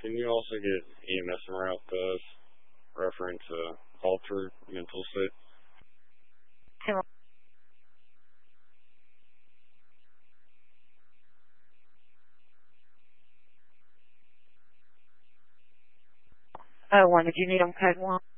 Can you also get EMS en route to us, referring to altered mental state? Oh, one. Did you need on code 1?